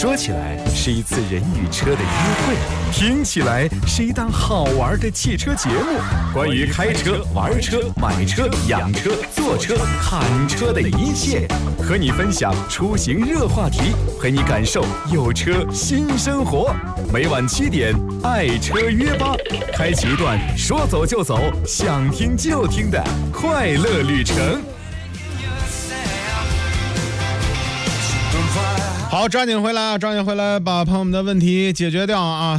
说起来是一次人与车的约会，听起来是一档好玩的汽车节目。关于开车、玩车、买车、养车、坐车、看车的一切，和你分享出行热话题，陪你感受有车新生活。每晚7点，爱车约吧，开启一段说走就走、想听就听的快乐旅程。 好，抓紧回来，把朋友们的问题解决掉啊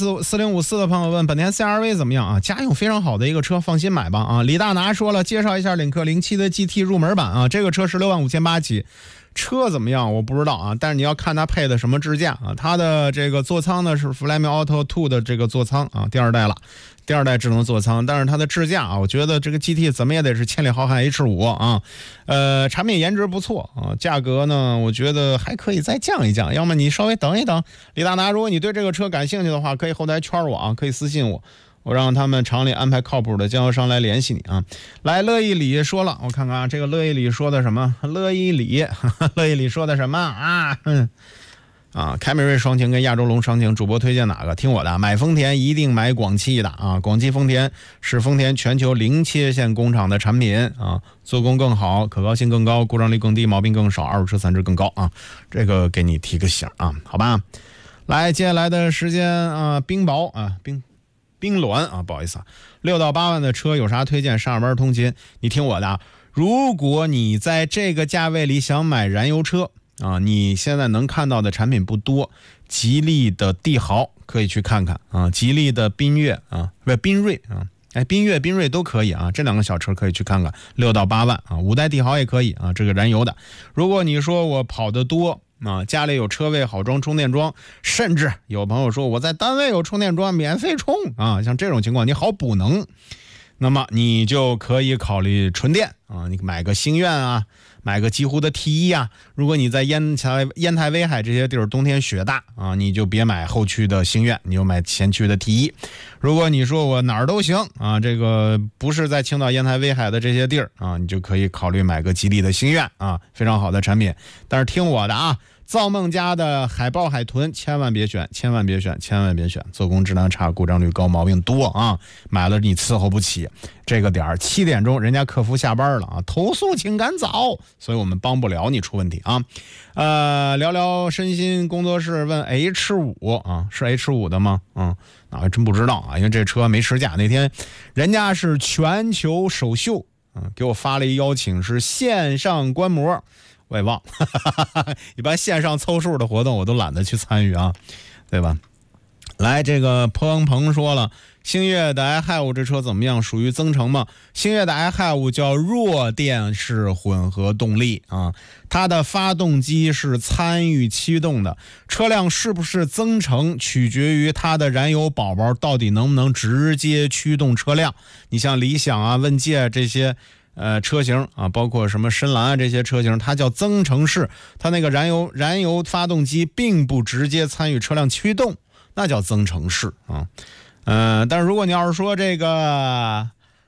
！4054的朋友问本田 CR-V 怎么样啊？家用非常好的一个车，放心买吧啊！李大拿说了，介绍一下领克07的 GT 入门版啊，这个车165800起。车怎么样我不知道啊，但是你要看它配的什么支架啊。它的这个座舱呢是 Flyme Auto 2的这个座舱啊，第二代智能座舱，但是它的支架啊，我觉得这个 GT 怎么也得是千里浩瀚 H5 啊。产品颜值不错啊，价格呢我觉得还可以再降一降，要么你稍微等一等。李大拿，如果你对这个车感兴趣的话，可以后台圈我啊，可以私信我让他们厂里安排靠谱的经销商来联系你啊。来，乐意里说了，我看看啊，这个乐意里说的什么？乐意里说的什么啊？凯美瑞双擎跟亚洲龙双擎，主播推荐哪个？听我的，买丰田一定买广汽的啊！广汽丰田是丰田全球零切线工厂的产品啊，做工更好，可靠性更高，故障率更低，毛病更少，二手车残值更高啊！这个给你提个醒啊，好吧？来，接下来的时间啊，冰雹啊，冰鸾啊，不好意思啊，6到8万的车有啥推荐？上下班通勤，你听我的啊！如果你在这个价位里想买燃油车啊，你现在能看到的产品不多，吉利的帝豪可以去看看啊，吉利的缤越啊，不是缤瑞啊，缤瑞都可以啊，这两个小车可以去看看，6到8万啊，5代帝豪也可以啊，这个燃油的。如果你说我跑得多啊，家里有车位好装充电桩，甚至有朋友说我在单位有充电桩免费充啊，像这种情况你好补能，那么你就可以考虑纯电啊，你买个星愿啊，买个极狐的 T1 啊。如果你在烟台威海这些地儿冬天雪大啊，你就别买后驱的星愿，你就买前驱的 T1。如果你说我哪儿都行啊，这个不是在青岛烟台威海的这些地儿啊，你就可以考虑买个吉利的星愿啊，非常好的产品。但是听我的啊，造梦家的海豹海豚千万别选，做工质量差，故障率高，毛病多啊，买了你伺候不起。这个点儿7点钟人家客服下班了啊，投诉请赶早，所以我们帮不了你出问题啊。聊聊身心工作室问 H5 啊，是 H5 的吗？那还真不知道啊，因为这车没试驾，那天人家是全球首秀给我发了一邀请，是线上观摩，我也忘一般线上凑数的活动我都懒得去参与啊，对吧？来，这个鹏说了，星越的 i-Hive 这车怎么样？属于增程吗？星越的 i-Hive 叫弱电式混合动力啊，它的发动机是参与驱动的，车辆是不是增程取决于它的燃油宝宝到底能不能直接驱动车辆。你像理想啊、问界这些车型啊，包括什么深蓝啊这些车型，它叫增程式，它那个燃油发动机并不直接参与车辆驱动，那叫增程式啊。但是如果你要是说这个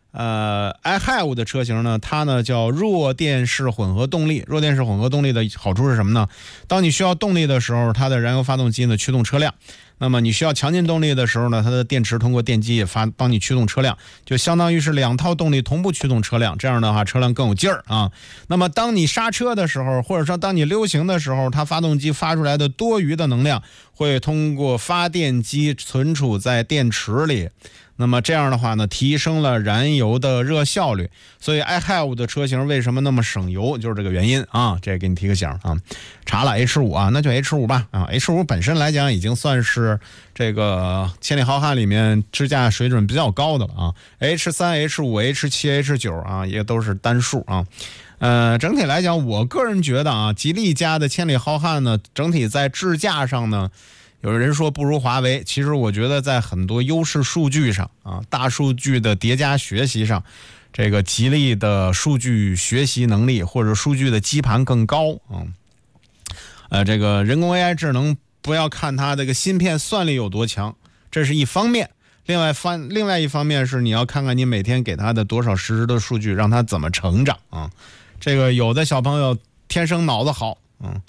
i-Hive 的车型呢，它呢叫弱电式混合动力。弱电式混合动力的好处是什么呢？当你需要动力的时候，它的燃油发动机呢驱动车辆，那么你需要强劲动力的时候呢，它的电池通过电机也帮你驱动车辆，就相当于是2套动力同步驱动车辆，这样的话车辆更有劲儿啊。那么当你刹车的时候，或者说当你溜行的时候，它发动机发出来的多余的能量会通过发电机存储在电池里，那么这样的话呢，提升了燃油的热效率。所以 i-Hive 的车型为什么那么省油，就是这个原因啊。这给你提个醒啊。查了 H5 啊，那就 H5 吧啊。H5 本身来讲已经算是这个千里浩瀚里面支架水准比较高的了啊。H3、H5、H7、H9 啊，也都是单数啊。整体来讲，我个人觉得啊，吉利家的千里浩瀚呢，整体在支架上呢，有人说不如华为，其实我觉得在很多优势数据上啊，大数据的叠加学习上，这个吉利的数据学习能力或者数据的基盘更高啊。这个人工 AI 智能，不要看它这个芯片算力有多强，这是一方面。另外一方面是你要看看你每天给它的多少实时的数据，让它怎么成长啊。这个有的小朋友天生脑子好，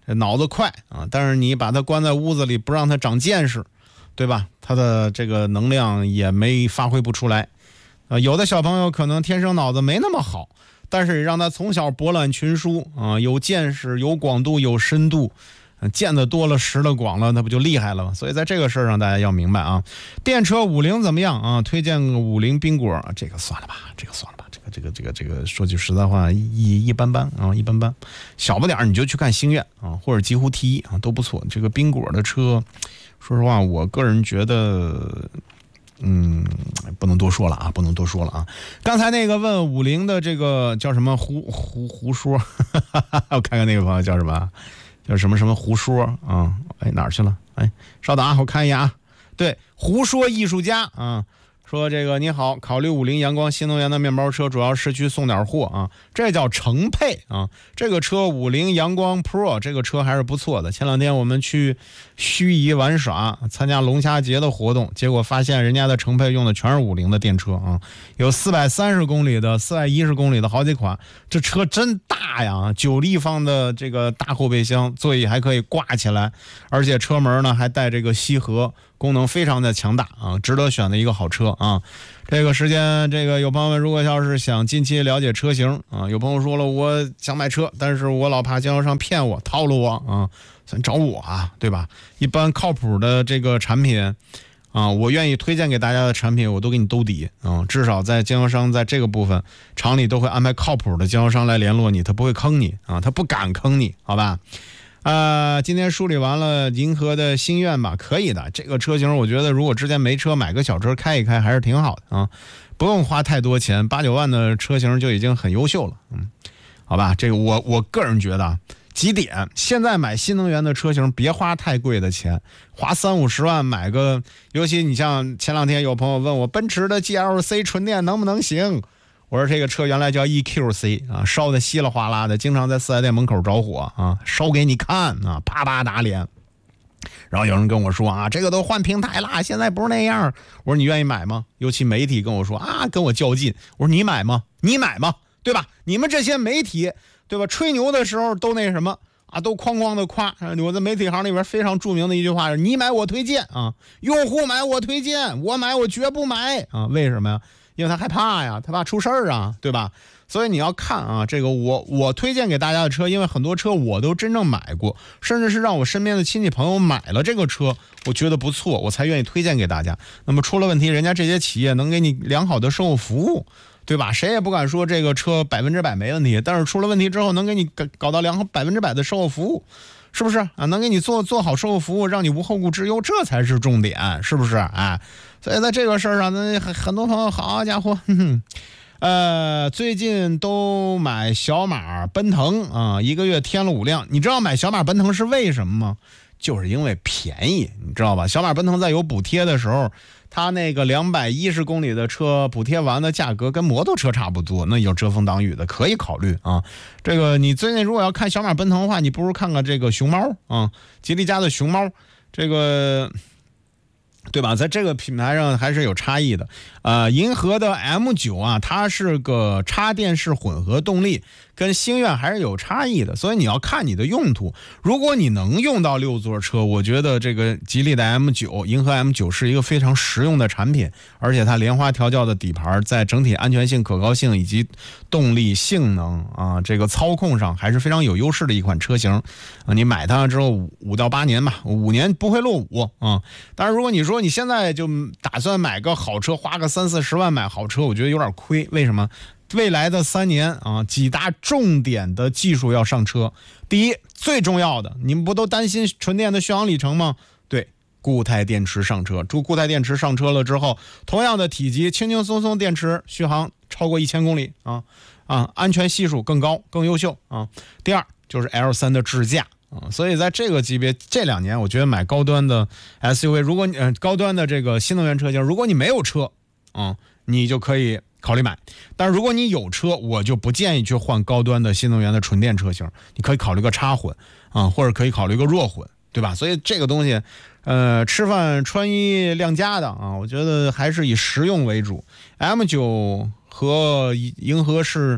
脑子快啊，但是你把他关在屋子里不让他长见识，对吧？他的这个能量也没发挥不出来。有的小朋友可能天生脑子没那么好，但是让他从小博览群书啊，有见识，有广度，有深度，见得多了，识得广了，那不就厉害了吗？所以在这个事儿上，大家要明白啊。电车50怎么样啊？推荐个50冰果，这个算了吧，这个说句实在话，一般般啊，一般般。小不点你就去看星愿啊，或者极狐 T1啊，都不错。这个冰果的车，说实话，我个人觉得。不能多说了啊，不能多说了啊。刚才那个问50的这个叫什么胡说，我看看那个朋友叫什么，叫什么胡说啊？哎，哪儿去了？哎，稍等啊，我看一眼啊。对，胡说艺术家啊。说这个你好，考虑50阳光新能源的面包车，主要市区送点货啊，这叫乘配啊。这个车50阳光 Pro 这个车还是不错的。前2天我们去盱眙玩耍，参加龙虾节的活动，结果发现人家的乘配用的全是50的电车啊，有430公里的、410公里的好几款。这车真大呀，9立方的这个大后备箱，座椅还可以挂起来，而且车门呢还带这个吸合。功能非常的强大啊，值得选的一个好车啊。这个时间，这个有朋友们如果要是想近期了解车型啊，有朋友说了我想买车，但是我老怕经销商骗我套路我啊，咱找我啊，对吧？一般靠谱的这个产品啊，我愿意推荐给大家的产品，我都给你兜底啊，至少在经销商在这个部分，厂里都会安排靠谱的经销商来联络你，他不会坑你啊，他不敢坑你，好吧？今天梳理完了银河的心愿吧，可以的。这个车型我觉得如果之前没车，买个小车开一开还是挺好的啊，不用花太多钱，8-9万的车型就已经很优秀了。好吧，这个我个人觉得几点，现在买新能源的车型别花太贵的钱，花30-50万买个，尤其你像前2天有朋友问我奔驰的 GLC 纯电能不能行，我说这个车原来叫 EQC 啊，烧的稀里哗啦的，经常在4S店门口着火啊，烧给你看啊，啪啪打脸。然后有人跟我说啊，这个都换平台了，现在不是那样。我说你愿意买吗？尤其媒体跟我说啊，跟我较劲。我说你买吗？你买吗？对吧？你们这些媒体，对吧？吹牛的时候都那什么啊，都哐哐的夸。我在媒体行里边非常著名的一句话是：你买我推荐啊，用户买我推荐，我买我绝不买啊。为什么呀？因为他害怕呀，他怕出事儿啊，对吧？所以你要看啊，这个我推荐给大家的车，因为很多车我都真正买过，甚至是让我身边的亲戚朋友买了这个车，我觉得不错，我才愿意推荐给大家。那么出了问题，人家这些企业能给你良好的售后服务，对吧？谁也不敢说这个车100%没问题，但是出了问题之后能给你搞到100%的售后服务，是不是啊？能给你做好售后服务，让你无后顾之忧，这才是重点，是不是？哎，所以在这个事儿上呢，很多朋友，好家伙，最近都买小马奔腾啊，1个月添了5辆。你知道买小马奔腾是为什么吗？就是因为便宜，你知道吧？小马奔腾在有补贴的时候，它那个210公里的车补贴完的价格跟摩托车差不多，那有遮风挡雨的，可以考虑啊。这个你最近如果要看小马奔腾的话，你不如看看这个熊猫啊，吉利家的熊猫，这个。对吧？在这个品牌上还是有差异的。银河的 M9 啊，它是个插电式混合动力，跟星愿还是有差异的，所以你要看你的用途。如果你能用到6座车，我觉得这个吉利的 M9 银河 M9 是一个非常实用的产品，而且它莲花调教的底盘在整体安全性、可靠性以及动力性能啊，这个操控上还是非常有优势的一款车型。你买它之后5到8年吧，5年不会落伍啊。当然如果你说你现在就打算买个好车，花个30-40万买好车，我觉得有点亏。为什么？未来的3年啊，几大重点的技术要上车。第一，最重要的，你们不都担心纯电的续航里程吗？对，固态电池上车。固态电池上车了之后，同样的体积，轻轻松松电池续航超过1000公里啊，安全系数更高，更优秀啊。第二就是 L3 的智驾。所以在这个级别，这2年我觉得买高端的 SUV， 如果你高端的这个新能源车型，如果你没有车你就可以考虑买。但是如果你有车，我就不建议去换高端的新能源的纯电车型，你可以考虑个插混或者可以考虑个弱混，对吧？所以这个东西吃饭穿衣亮家的我觉得还是以实用为主。 M9 和银河是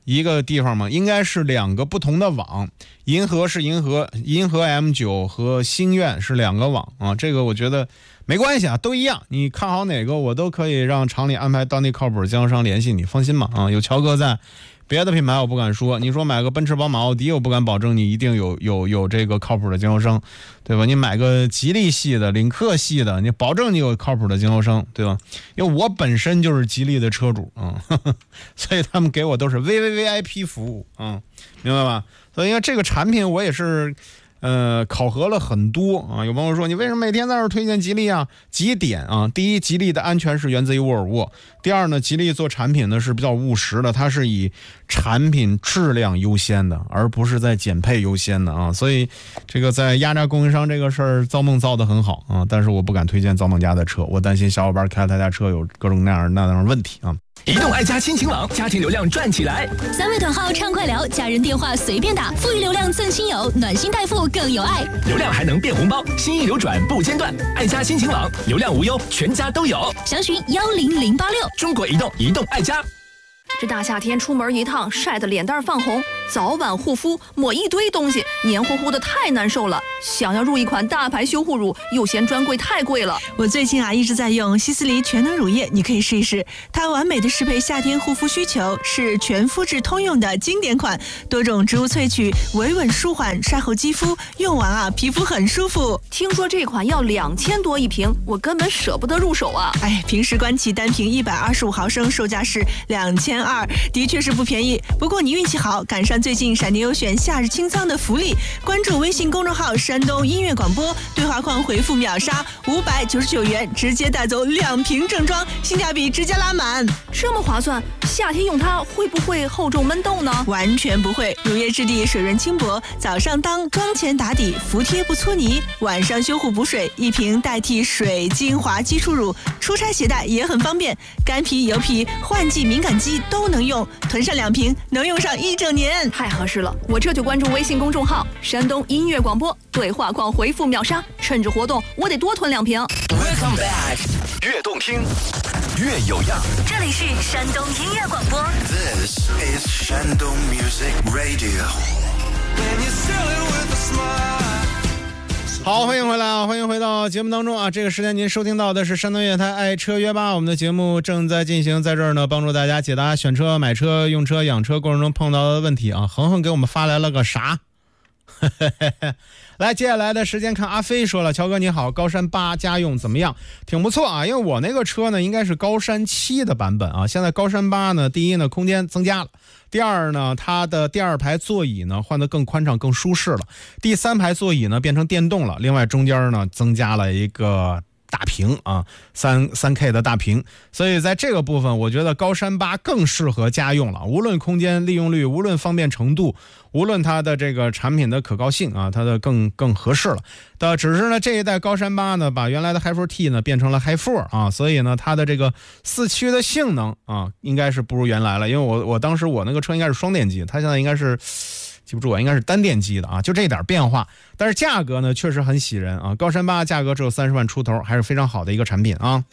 一个地方吗？应该是2个不同的网，银河是银河 M9 和星愿是2个网啊，这个我觉得没关系啊，都一样，你看好哪个我都可以让厂里安排当地靠谱经销商联系你，放心吧啊，有乔哥在。别的品牌我不敢说，你说买个奔驰宝马奥迪我不敢保证你一定有这个靠谱的经销商，对吧？你买个吉利系的领克系的，你保证你有靠谱的经销商，对吧？因为我本身就是吉利的车主啊，所以他们给我都是 VVVIP 服务啊，明白吧？所以因为这个产品我也是考核了很多啊。有朋友说你为什么每天在这推荐吉利啊？几点啊？第一，吉利的安全是源自于沃尔沃；第二呢，吉利做产品呢是比较务实的，它是以产品质量优先的，而不是在减配优先的啊。所以这个在压榨供应商这个事儿，造梦造得很好啊，但是我不敢推荐造梦家的车，我担心小伙伴开他家车有各种那样的问题啊。 移动爱家亲情网，家庭流量赚起来 ！3位短号畅快聊，家人电话随便打，富裕流量赠亲友，暖心代付更有爱， 流量还能变红包，心意流转不间断。爱家亲情网，流量无忧，全家都有。 详询10086。 中国移动，移动爱家。 这大夏天出门一趟，晒得脸蛋泛红，早晚护肤抹一堆东西，黏糊糊的太难受了。想要入一款大牌修护乳，又嫌专柜太贵了。 我最近一直在用希思黎全能乳液，你可以试一试，它完美的适配夏天护肤需求，是全肤质通用的经典款，多种植物萃取，维稳舒缓晒后肌肤，用完皮肤很舒服。 听说这款要2000多一瓶，我根本舍不得入手啊！ 平时官旗单瓶125毫升，售价是2200，的确是不便宜。不过你运气好，赶上最近闪电优选夏日清仓的福利，关注微信公众号山东音乐广播，对话框回复秒杀599元，直接带走2瓶正装，性价比直接拉满。 这么划算，夏天用它会不会厚重闷痘呢？ 完全不会，乳液质地水润轻薄，早上当，妆前打底，服帖不搓泥，晚上修护补水，一瓶代替水精华基础乳，出差携带也很方便，干皮油皮换季敏感肌都能用，囤上2瓶能用上1整年， 太合适了！我这就关注微信公众号山东音乐广播，对话框回复秒杀，趁着活动我得多囤2瓶。 Welcome back， 越动听越有样。 这里是山东音乐广播。 This is Shandong Music Radio。 好，欢迎回来啊！欢迎回到节目当中啊！这个时间您收听到的是山东乐台爱车约吧，我们的节目正在进行，在这儿呢帮助大家解答选车、买车、用车、养车过程中碰到的问题啊。恒恒给我们发来了个啥？来，接下来的时间看阿飞说了，乔哥你好，高山8家用怎么样？挺不错啊，因为我那个车呢应该是高山7的版本啊，现在高山8呢，第一呢空间增加了，第二呢它的第2排座椅呢换得更宽敞更舒适了，第3排座椅呢变成电动了，另外中间呢增加了一个大屏啊，3K 的大屏，所以在这个部分我觉得高山8更适合家用了，无论空间利用率，无论方便程度，无论它的这个产品的可靠性啊，它的更合适了。只是呢这一代高山8呢把原来的 Hi4T 呢变成了 Hi4 啊，所以呢它的这个4驱的性能啊应该是不如原来了，因为我当时我那个车应该是双电机，它现在应该是记不住啊，应该是单电机的啊，就这点变化，但是价格呢确实很喜人啊，高山8价格只有30万出头，还是非常好的一个产品啊。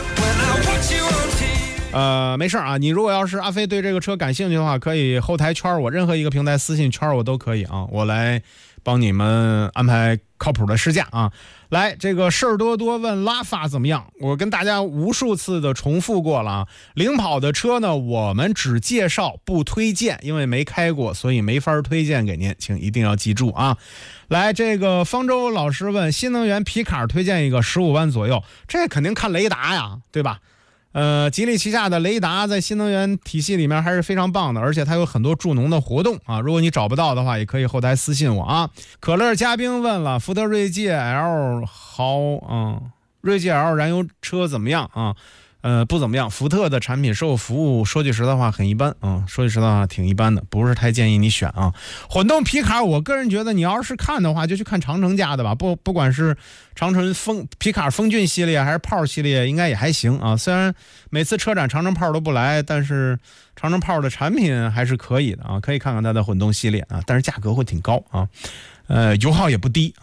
没事啊，你如果要是阿飞对这个车感兴趣的话，可以后台圈我，任何一个平台私信圈我都可以啊，我来帮你们安排靠谱的试驾啊。来，这个事儿多多问拉法怎么样？我跟大家无数次的重复过了啊，领跑的车呢我们只介绍不推荐，因为没开过，所以没法推荐给您，请一定要记住啊。来，这个方舟老师问新能源皮卡推荐一个15万左右，这肯定看雷达呀，对吧？吉利旗下的雷达在新能源体系里面还是非常棒的，而且它有很多助农的活动啊。如果你找不到的话，也可以后台私信我啊。可乐嘉宾问了，福特锐界 L 锐界 L 燃油车怎么样啊？不怎么样，福特的产品售后服务说句实在话很一般啊，说句实在话挺一般的，不是太建议你选啊。混动皮卡我个人觉得你要是看的话就去看长城家的吧，不管是长城皮卡风骏系列还是炮系列应该也还行啊，虽然每次车展长城炮都不来，但是长城炮的产品还是可以的啊，可以看看它的混动系列啊，但是价格会挺高啊，油耗也不低啊。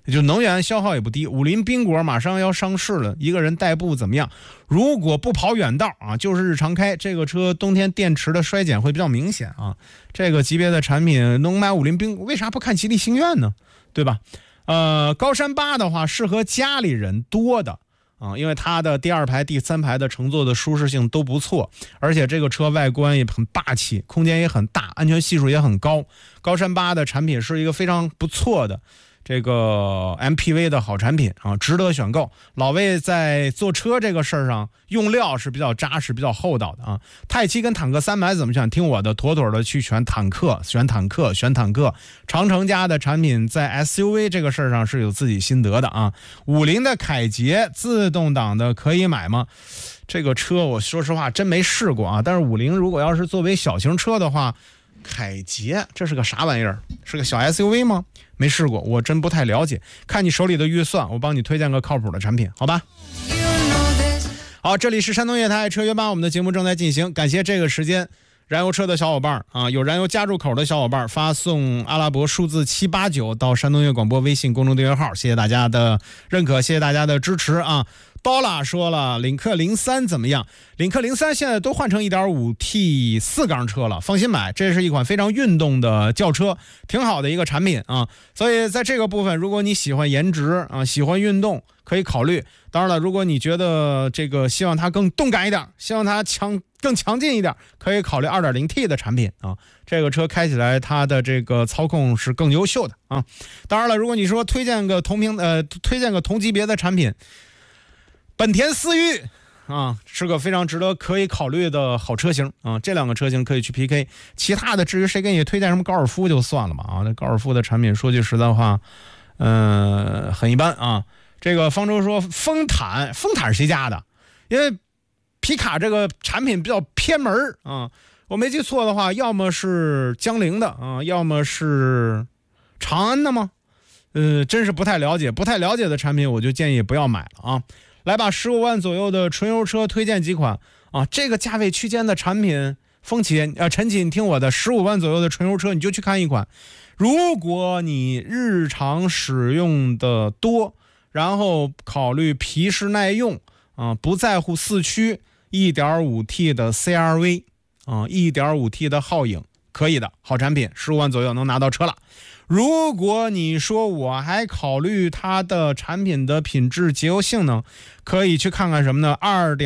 就能源消耗也不低。五菱缤果马上要上市了，一个人代步怎么样？如果不跑远道啊，就是日常开，这个车冬天电池的衰减会比较明显啊。这个级别的产品能买五菱缤果，为啥不看吉利星愿呢？对吧？高山8的话适合家里人多的啊，因为它的第2排、第3排的乘坐的舒适性都不错，而且这个车外观也很霸气，空间也很大，安全系数也很高。高山8的产品是一个非常不错的这个 MPV 的好产品啊，值得选购。老魏在坐车这个事儿上用料是比较扎实、比较厚道的啊。泰7跟坦克3买怎么选？听我的，妥妥的去选坦克。长城家的产品在 SUV 这个事儿上是有自己心得的啊。五菱的凯捷自动挡的可以买吗？这个车我说实话真没试过啊。但是五菱如果要是作为小型车的话，凯捷这是个啥玩意儿？是个小 SUV 吗？没试过，我真不太了解。看你手里的预算，我帮你推荐个靠谱的产品，好吧？好，这里是山东夜台车约吧，我们的节目正在进行。感谢这个时间燃油车的小伙伴啊，有燃油加注口的小伙伴发送阿拉伯数字789到山东音乐广播微信公众订阅号，谢谢大家的认可，谢谢大家的支持啊。刀拉说了，领克03怎么样？领克03现在都换成 1.5T 4缸车了，放心买，这是一款非常运动的轿车，挺好的一个产品啊。所以在这个部分，如果你喜欢颜值啊，喜欢运动，可以考虑。当然了，如果你觉得这个希望它更动感一点，希望它更强劲一点，可以考虑 2.0T 的产品啊。这个车开起来它的这个操控是更优秀的啊。当然了，如果你说推荐个同级别的产品，本田思域啊，是个非常值得可以考虑的好车型啊，这2个车型可以去 PK。其他的至于谁给你推荐什么高尔夫就算了吧啊，那高尔夫的产品说句实在话，很一般啊。这个方舟说风坦谁家的？因为皮卡这个产品比较偏门啊，我没记错的话，要么是江铃的啊，要么是长安的吗？真是不太了解的产品，我就建议不要买了啊。来把15万左右的纯油车推荐几款啊，这个价位区间的产品，陈启，你听我的，15万左右的纯油车你就去看一款。如果你日常使用的多，然后考虑皮实耐用啊，不在乎四驱 1.5T 的 CR-V 啊 1.5T 的皓影，可以的好产品，15万左右能拿到车了。如果你说我还考虑它的产品的品质节油性能，可以去看看什么呢？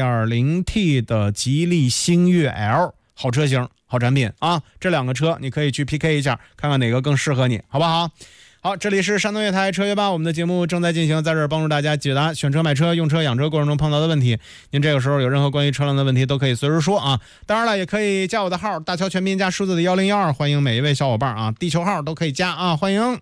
2.0T 的吉利星越 L 好车型好产品啊，这2个车你可以去 PK 一下，看看哪个更适合你，好不好？好，这里是山东夜台车约吧，我们的节目正在进行，在这儿帮助大家解答选车、买车、用车、养车过程中碰到的问题。您这个时候有任何关于车辆的问题都可以随时说啊，当然了，也可以加我的号，大乔全拼加数字的1012，欢迎每一位小伙伴啊，地球号都可以加啊，欢迎。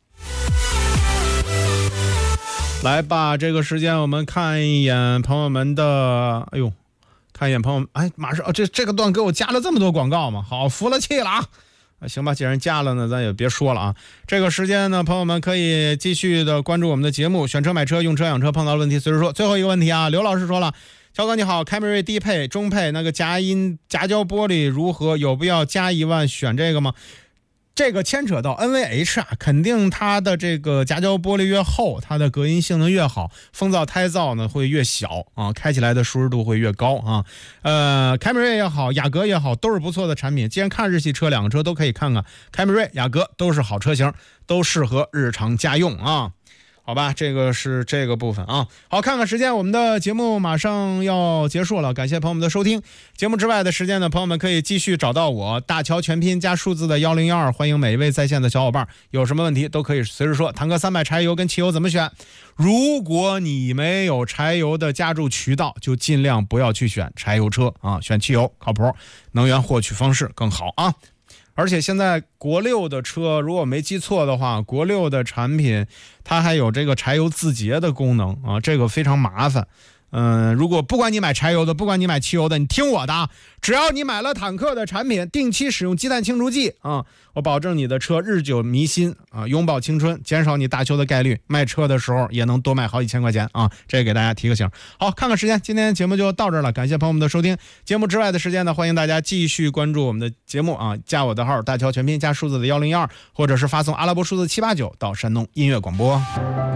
来吧，这个时间我们看一眼朋友们的，看一眼朋友们，马上这个段给我加了这么多广告吗？好，服了气了啊！行吧，既然加了呢，咱也别说了啊。这个时间呢，朋友们可以继续的关注我们的节目，选车、买车、用车、养车，碰到的问题随时说。最后一个问题啊，刘老师说了，乔哥你好，凯美瑞低配、中配那个夹胶玻璃如何？有必要加1万选这个吗？这个牵扯到 NVH 啊，肯定它的这个夹胶玻璃越厚，它的隔音性能越好，风噪胎噪呢会越小啊，开起来的舒适度会越高啊。凯美瑞也好，雅阁也好，都是不错的产品。既然看日系车，2个车都可以看看，凯美瑞、雅阁都是好车型，都适合日常家用啊。好吧，这个是这个部分啊。好，看看时间，我们的节目马上要结束了，感谢朋友们的收听。节目之外的时间呢，朋友们可以继续找到我，大乔全拼加数字的1012，欢迎每一位在线的小伙伴，有什么问题都可以随时说。坦克300柴油跟汽油怎么选？如果你没有柴油的加注渠道，就尽量不要去选柴油车啊，选汽油靠谱，能源获取方式更好啊。而且现在国6的车，如果没记错的话，国6的产品它还有这个柴油自节的功能啊，这个非常麻烦。如果不管你买柴油的，不管你买汽油的，你听我的啊，只要你买了坦克的产品，定期使用积碳清除剂啊，我保证你的车日久弥新啊，永葆青春，减少你大修的概率，卖车的时候也能多卖好几千块钱啊，这个给大家提个醒。好，看看时间，今天节目就到这儿了，感谢朋友们的收听。节目之外的时间呢，欢迎大家继续关注我们的节目啊，加我的号大乔全拼加数字的1012，或者是发送阿拉伯数字789到山东音乐广播。